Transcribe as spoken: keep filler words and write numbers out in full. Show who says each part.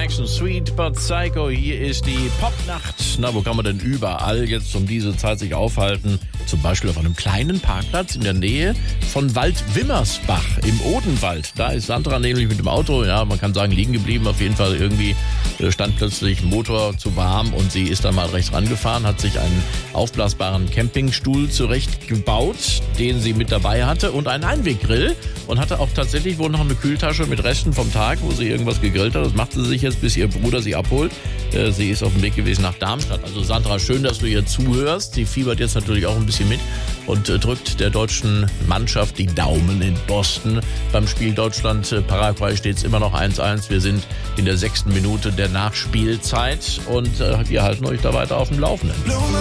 Speaker 1: Jackson, Sweet but Psycho. Hier ist die Popnacht. Na, wo kann man denn überall jetzt um diese Zeit sich aufhalten? Zum Beispiel auf einem kleinen Parkplatz in der Nähe von Waldwimmersbach im Odenwald. Da ist Sandra nämlich mit dem Auto, ja, man kann sagen, liegen geblieben. Auf jeden Fall irgendwie stand plötzlich Motor zu warm und sie ist dann mal rechts rangefahren, hat sich einen aufblasbaren Campingstuhl zurechtgebaut, den sie mit dabei hatte und einen Einweggrill und hatte auch tatsächlich wohl noch eine Kühltasche mit Resten vom Tag, wo sie irgendwas gegrillt hat. Das macht sie sich jetzt, bis ihr Bruder sie abholt. Äh, sie ist auf dem Weg gewesen nach Darmstadt. Also Sandra, schön, dass du ihr zuhörst. Sie fiebert jetzt natürlich auch ein bisschen mit und äh, drückt der deutschen Mannschaft die Daumen in Boston. Beim Spiel Deutschland-Paraguay steht es immer noch eins eins. Wir sind in der sechsten Minute der Nachspielzeit und äh, wir halten euch da weiter auf dem Laufenden.